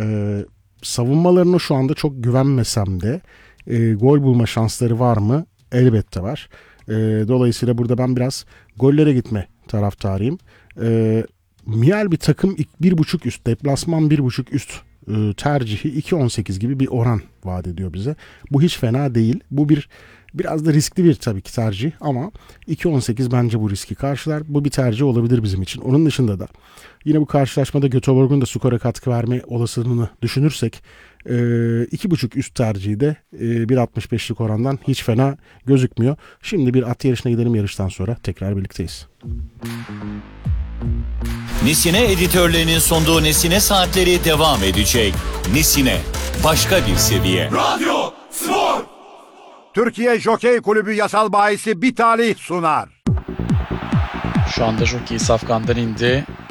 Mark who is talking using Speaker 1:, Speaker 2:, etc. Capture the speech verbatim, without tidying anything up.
Speaker 1: Ee, savunmalarına şu anda çok güvenmesem de e, gol bulma şansları var mı? Elbette var. E, dolayısıyla burada ben biraz gollere gitme taraftarıyım. E, Miel bir takım bir buçuk üst, deplasman bir buçuk üst e, tercihi iki on sekiz gibi bir oran vaat ediyor bize. Bu hiç fena değil. Bu bir biraz da riskli bir tabii ki tercih ama iki on sekiz bence bu riski karşılar. Bu bir tercih olabilir bizim için. Onun dışında da yine bu karşılaşmada Göteborg'un da skora katkı verme olasılığını düşünürsek iki buçuk üst tercihi de e, bir altmış beşlik orandan hiç fena gözükmüyor. Şimdi bir at yarışına gidelim, yarıştan sonra tekrar birlikteyiz.
Speaker 2: Nesine editörlerinin sunduğu Nesine Saatleri devam edecek. Nesine, başka bir seviye.
Speaker 3: Radyo Spor!
Speaker 4: Türkiye Jokey Kulübü yasal bahisi bir talih sunar.
Speaker 5: Şu anda jockey safkandan indi.